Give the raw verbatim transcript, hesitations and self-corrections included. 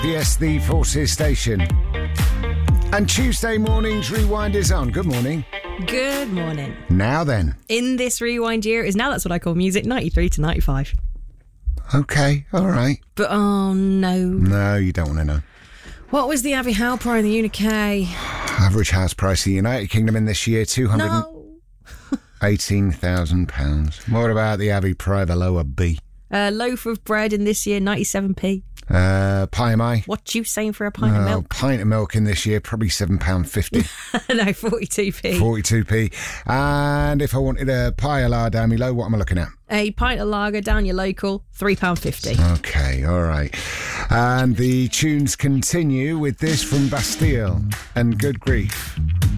Yes, the Forces station. And Tuesday morning's Rewind is on. Good morning. Good morning. Now then. In this Rewind year is now that's what I call music, ninety-three to ninety-five. Okay, all right. But oh no. No, you don't want to know. What was the Abbey Howe Prize in the U K? Average house price in the United Kingdom in this year, two hundred eighteen thousand pounds. What about the Abbey Private Lower B? A loaf of bread in this year, ninety-seven p. Uh, pie am I? What you saying for a pint oh, of milk? Pint of milk in this year, probably seven pounds fifty. No, forty-two p. forty-two p. And if I wanted a pie of lard down me low, what am I looking at? A pint of lager down your local, three pounds fifty. Okay, all right. And the tunes continue with this from Bastille and Good Grief.